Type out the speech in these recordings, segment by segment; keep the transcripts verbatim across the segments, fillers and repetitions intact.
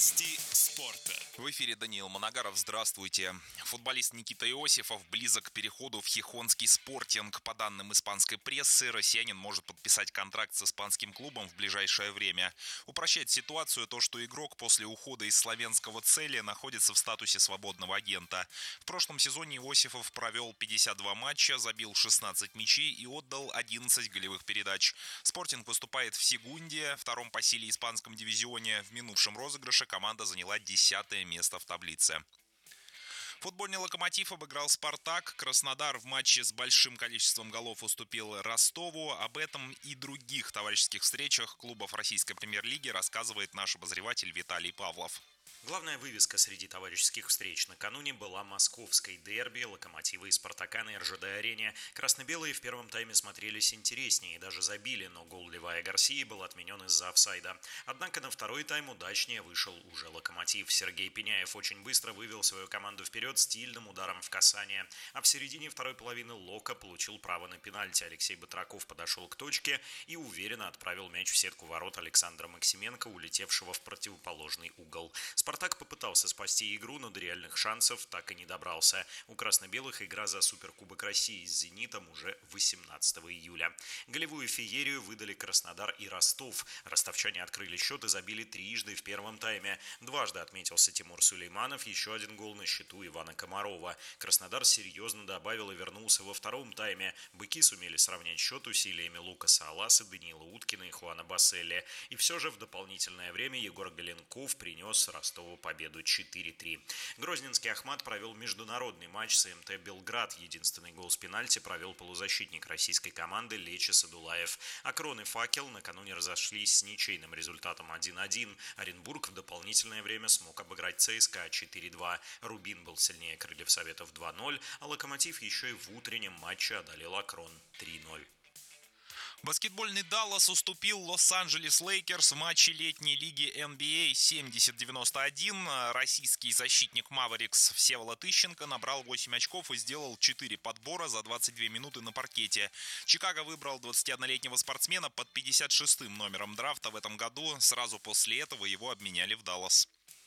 Вести спорта. В эфире Даниил Моногаров. Здравствуйте. Футболист Никита Иосифов близок к переходу в хихонский Спортинг. По данным испанской прессы, россиянин может подписать контракт с испанским клубом в ближайшее время. Упрощает ситуацию то, что игрок после ухода из славянского Цели находится в статусе свободного агента. В прошлом сезоне Иосифов провел пятьдесят два матча, забил шестнадцать мячей и отдал одиннадцать голевых передач. Спортинг выступает в Сегунде, втором по силе испанском дивизионе. В минувшем розыгрыше команда заняла десятое место в таблице. Футбольный «Локомотив» обыграл «Спартак». Краснодар в матче с большим количеством голов уступил Ростову. Об этом и других товарищеских встречах клубов российской премьер-лиги рассказывает наш обозреватель Виталий Павлов. Главная вывеска среди товарищеских встреч накануне была московской дерби «Локомотива» и «Спартака» на эр жэ дэ-арене. Красно-белые в первом тайме смотрелись интереснее и даже забили, но гол Левая Гарсии был отменен из-за офсайда. Однако на второй тайм удачнее вышел уже «Локомотив». Сергей Пеняев очень быстро вывел свою команду вперед стильным ударом в касание. А в середине второй половины «Лока» получил право на пенальти. Алексей Батраков подошел к точке и уверенно отправил мяч в сетку ворот Александра Максименко, улетевшего в противоположный угол. «Спартак» попытался спасти игру, но до реальных шансов так и не добрался. У красно-белых игра за Суперкубок России с «Зенитом» уже восемнадцатого июля. Голевую феерию выдали Краснодар и Ростов. Ростовчане открыли счет и забили трижды в первом тайме. Дважды отметился Тимур Сулейманов, еще один гол на счету Ивана Комарова. Краснодар серьезно добавил и вернулся во втором тайме. Быки сумели сравнять счет усилиями Лукаса Аласа, Даниила Уткина и Хуана Басселли. И все же в дополнительное время Егор Галенков принес Ростов победу четыре три. Грозненский Ахмат провел международный матч с эм тэ Белград. Единственный гол с пенальти провел полузащитник российской команды Лечи Садулаев. Акрон и Факел накануне разошлись с ничейным результатом один один. Оренбург в дополнительное время смог обыграть цэ эс ка четыре два. Рубин был сильнее Крыльев Советов два ноль, а Локомотив еще и в утреннем матче одолел Акрон три ноль. Баскетбольный «Даллас» уступил Лос-Анджелес Лейкерс в матче летней лиги эн би эй семьдесят девяносто один. Российский защитник «Маверикс» Всеволод Ищенко набрал восемь очков и сделал четыре подбора за двадцать две минуты на паркете. Чикаго выбрал двадцатиоднолетнего спортсмена под пятьдесят шестым номером драфта в этом году. Сразу после этого его обменяли в «Даллас».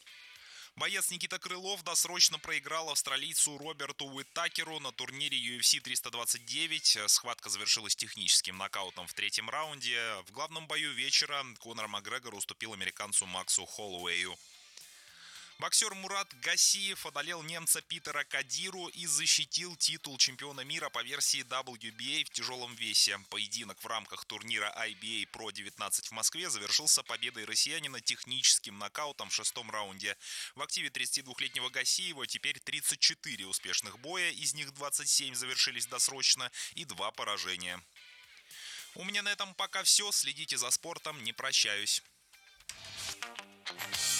Боец Никита Крылов досрочно проиграл австралийцу Роберту Уиттакеру на турнире ю эф си триста двадцать девять. Схватка завершилась техническим нокаутом в третьем раунде. В главном бою вечера Конор Макгрегор уступил американцу Максу Холлоуэю. Боксер Мурат Гасиев одолел немца Питера Кадиру и защитил титул чемпиона мира по версии дабл ю би эй в тяжелом весе. Поединок в рамках турнира ай би эй про девятнадцать в Москве завершился победой россиянина техническим нокаутом в шестом раунде. В активе тридцатидвухлетнего Гасиева теперь тридцать четыре успешных боя, из них двадцать семь завершились досрочно и два поражения. У меня на этом пока все. Следите за спортом, не прощаюсь.